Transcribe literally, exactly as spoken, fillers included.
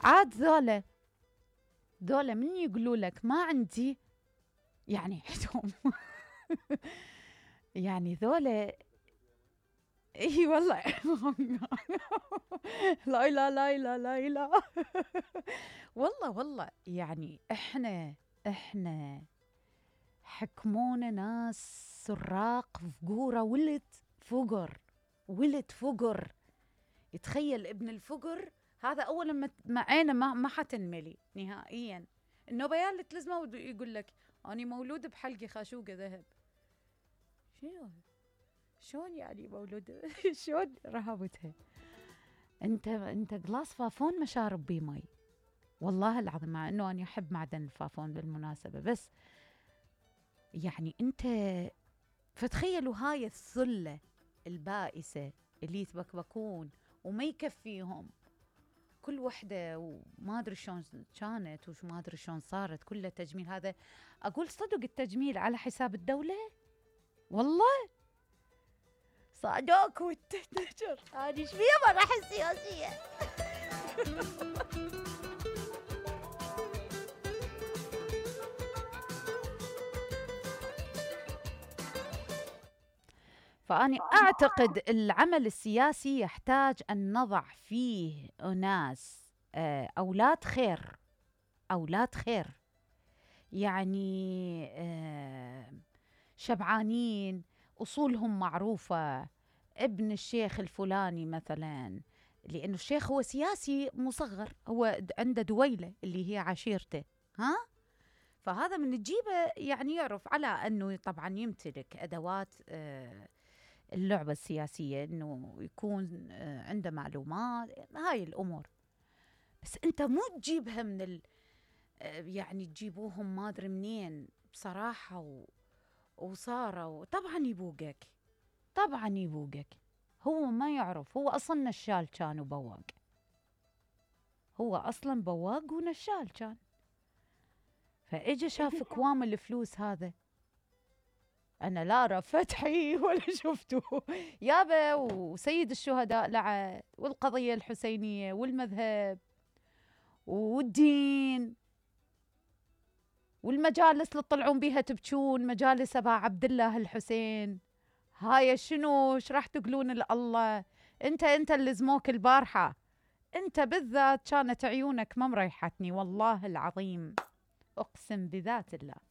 عاد ذولا ذولا من يقولوا لك ما عندي يعني حدهم يعني ذولا. اي والله لا لا لا لا لا لا والله والله يعني احنا احنا حكمونا ناس سراق فقورة، ولد فقر ولد فقر. يتخيل ابن الفقر هذا أولا ما ما عينه ما, ما حتنملي نهائيا. النوبيان اللي تلزمه يقول لك أنا مولود بحلقي خاشوقة ذهب. شنو شلون يعني مولود شلون رهبتها؟ انت انت قلاص فافون ما شارب بيه مي والله العظيم، مع انه انا احب معدن الفافون بالمناسبة، بس يعني انت فتخيلوا هاي الثلة البائسة اللي يتبكبكون وما يكفيهم كل وحدة، وما أدري شلون كانت وش ما أدري شلون صارت، كله تجميل. هذا أقول صدق التجميل على حساب الدولة والله صادوك والتنجر. هذه ايش فيها ما راح السياسية فأنا أعتقد العمل السياسي يحتاج أن نضع فيه أناس أولاد خير، أولاد خير يعني شبعانين، أصولهم معروفة، ابن الشيخ الفلاني مثلا، لأنه الشيخ هو سياسي مصغر، هو عنده دويلة اللي هي عشيرته، ها؟ فهذا من تجيبه يعني يعرف على أنه طبعا يمتلك أدوات اللعبة السياسية، أنه يكون عنده معلومات، هاي الأمور. بس أنت مو تجيبها من ال يعني تجيبوهم ما أدري منين بصراحة و... وصاروا طبعا يبوقك، طبعا يبوقك. هو ما يعرف، هو أصلا نشال كان وبواق، هو أصلا بواق ونشال كان، فإجا شاف كوام الفلوس هذا. أنا لا أرى فتحي ولا شفته يابا، وسيد الشهداء لعد، والقضية الحسينية والمذهب والدين والمجالس اللي تطلعون بيها تبكون، مجالس أبا عبد الله الحسين. هاي شنو ايش راح تقولون لله؟ انت انت اللي زموك البارحة، انت بالذات كانت عيونك ما مريحتني والله العظيم، اقسم بذات الله.